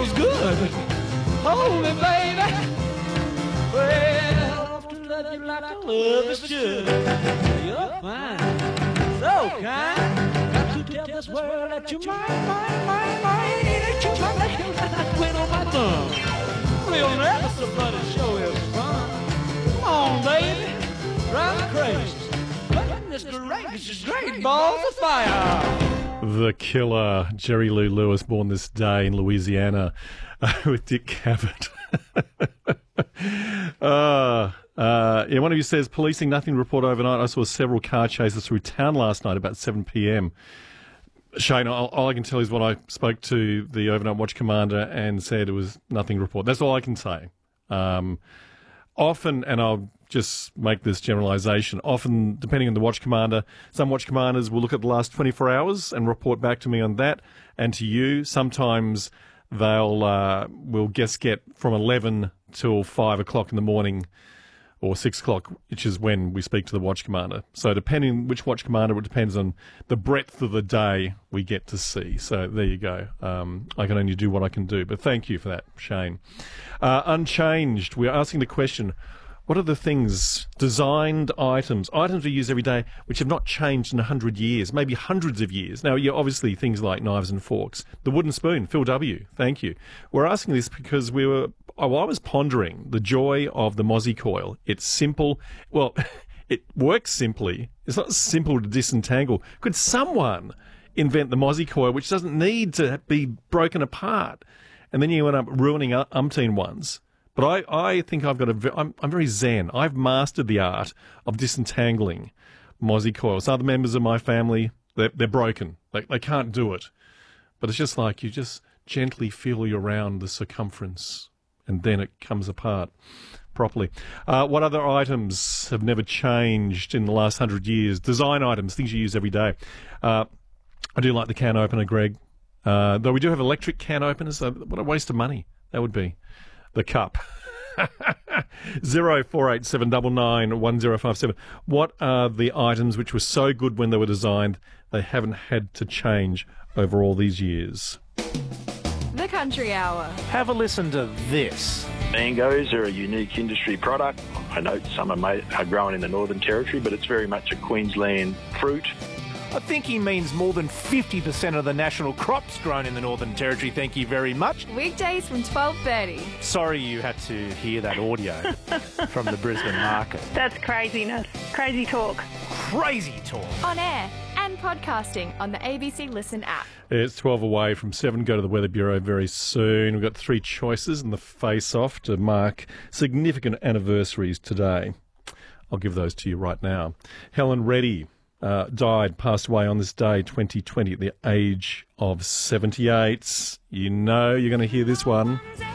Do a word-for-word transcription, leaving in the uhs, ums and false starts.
feels good. Hold me, baby. Well, to love you like I love is should. You're fine, so kind. Got to tell this world that you're mine, mine, mine, mine. That you're mine, like you like queen on my thumb. We'll never so bloody show is fun. Come on, baby, drive me crazy. Goodness gracious, this is great balls of fire. The Killer, Jerry Lee Lewis, born this day in Louisiana, uh, with Dick Cavett. uh, uh, yeah, one of you says, policing, nothing to report overnight. I saw several car chases through town last night about seven p.m. Shane, all, all I can tell is what I spoke to the overnight watch commander and said it was nothing to report. That's all I can say. Um, often, and I'll just make this generalisation, often, depending on the watch commander, some watch commanders will look at the last twenty-four hours and report back to me on that and to you. Sometimes they'll uh, will guess get from eleven till five o'clock in the morning or six o'clock, which is when we speak to the watch commander. So depending which watch commander, it depends on the breadth of the day we get to see. So there you go. Um, I can only do what I can do. But thank you for that, Shane. Uh, Unchanged, we're asking the question, what are the things, designed items, items we use every day, which have not changed in a hundred years, maybe hundreds of years? Now, yeah, obviously things like knives and forks. The wooden spoon, Phil W., thank you. We're asking this because we were, oh, I was pondering the joy of the Mozzie coil. It's simple. Well, it works simply. It's not simple to disentangle. Could someone invent the Mozzie coil, which doesn't need to be broken apart? And then you end up ruining umpteen ones. But I, I think I've got a, I'm, I'm very zen. I've mastered the art of disentangling Mozzie coils. Other members of my family, they're, they're broken. They, they can't do it. But it's just like you just gently feel around the circumference and then it comes apart properly. Uh, what other items have never changed in the last hundred years? Design items, things you use every day. Uh, I do like the can opener, Greg. Uh, though we do have electric can openers. Uh, what a waste of money that would be. The cup. zero four eight seven nine nine one zero five seven. What are the items which were so good when they were designed they haven't had to change over all these years? The Country Hour. Have a listen to this. Mangoes are a unique industry product. I know some are, made, are grown in the Northern Territory, but it's very much a Queensland fruit. I think he means more than fifty percent of the national crops grown in the Northern Territory, thank you very much. Weekdays from twelve thirty. Sorry you had to hear that audio from the Brisbane market. That's craziness. Crazy talk. Crazy talk. On air and podcasting on the A B C Listen app. It's twelve away from seven. Go to the Weather Bureau very soon. We've got three choices in the face-off to mark significant anniversaries today. I'll give those to you right now. Helen Reddy Uh, died, passed away on this day, twenty twenty, at the age of seventy-eight. You know you're going to hear this one.